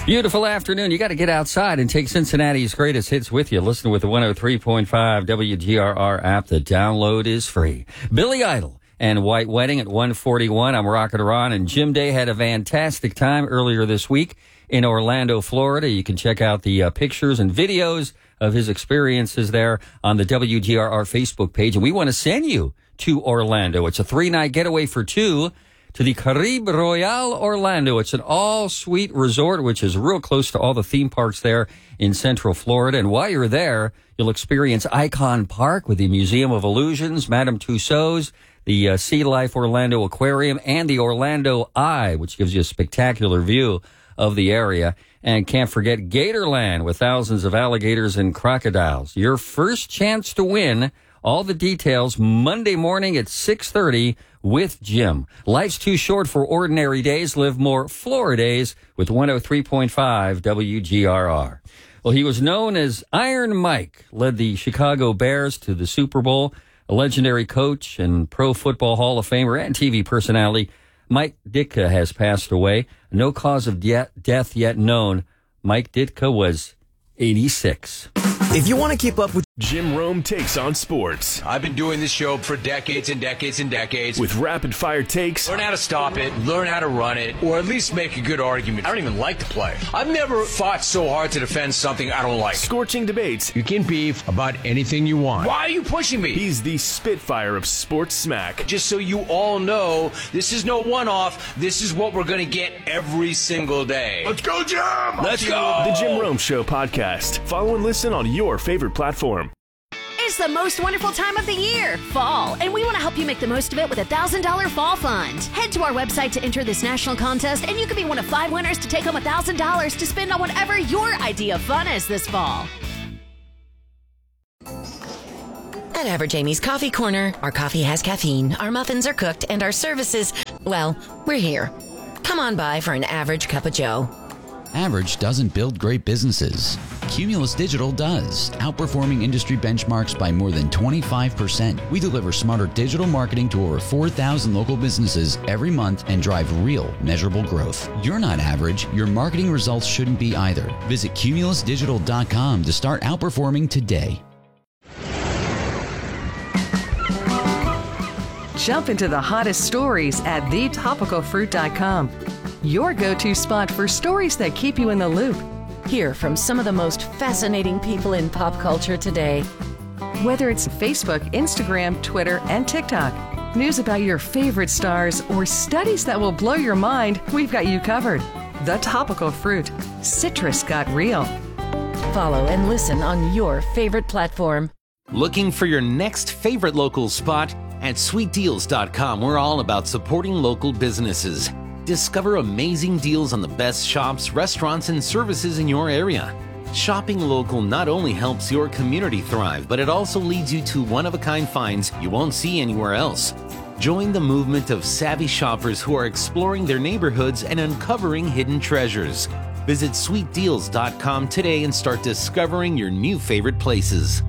Beautiful afternoon. You got to get outside and take Cincinnati's greatest hits with you. Listen with the 103.5 WGRR app. The download is free. Billy Idol and White Wedding at 141. I'm Rockin' Ron, and Jim Day had a fantastic time earlier this week in Orlando, Florida. You can check out the pictures and videos of his experiences there on the WGRR Facebook page. And we want to send you to Orlando. It's a 3-night getaway for two to the Caribe Royale Orlando. It's an all-suite resort, which is real close to all the theme parks there in Central Florida. And while you're there, you'll experience Icon Park with the Museum of Illusions, Madame Tussauds, the Sea Life Orlando Aquarium, and the Orlando Eye, which gives you a spectacular view of the area. And can't forget Gatorland with thousands of alligators and crocodiles. Your first chance to win. All the details Monday morning at 6:30 with Jim. Life's too short for ordinary days. Live more Florida days with 103.5 WGRR. Well, he was known as Iron Mike, led the Chicago Bears to the Super Bowl, a legendary coach and Pro Football Hall of Famer and TV personality. Mike Ditka has passed away. No cause of death yet known. Mike Ditka was 86. If you want to keep up with Jim Rome Takes on Sports. I've been doing this show for decades and decades and decades. With rapid-fire takes. Learn how to stop it, learn how to run it, or at least make a good argument. I don't even like the play. I've never fought so hard to defend something I don't like. Scorching debates. You can beef about anything you want. Why are you pushing me? He's the Spitfire of sports smack. Just so you all know, this is no one-off. This is what we're going to get every single day. Let's go, Jim! Let's go! The Jim Rome Show podcast. Follow and listen on your favorite platform. It's the most wonderful time of the year, fall, and we want to help you make the most of it with a $1,000 fall fund. Head to our website to enter this national contest, and you could be one of 5 winners to take home $1,000 to spend on whatever your idea of fun is this fall. At Average Amy's Coffee Corner, our coffee has caffeine, our muffins are cooked, and our services, well, we're here. Come on by for an average cup of joe. Average doesn't build great businesses. Cumulus Digital does, outperforming industry benchmarks by more than 25%. We deliver smarter digital marketing to over 4,000 local businesses every month and drive real, measurable growth. You're not average. Your marketing results shouldn't be either. Visit cumulusdigital.com to start outperforming today. Jump into the hottest stories at thetopicalfruit.com. Your go-to spot for stories that keep you in the loop. Hear from some of the most fascinating people in pop culture today. Whether it's Facebook, Instagram, Twitter, and TikTok, news about your favorite stars, or studies that will blow your mind, we've got you covered. The Topical Fruit. Citrus got real. Follow and listen on your favorite platform. Looking for your next favorite local spot? At sweetdeals.com, we're all about supporting local businesses. Discover amazing deals on the best shops, restaurants, and services in your area. Shopping local not only helps your community thrive, but it also leads you to one-of-a-kind finds you won't see anywhere else. Join the movement of savvy shoppers who are exploring their neighborhoods and uncovering hidden treasures. Visit sweetdeals.com today and start discovering your new favorite places.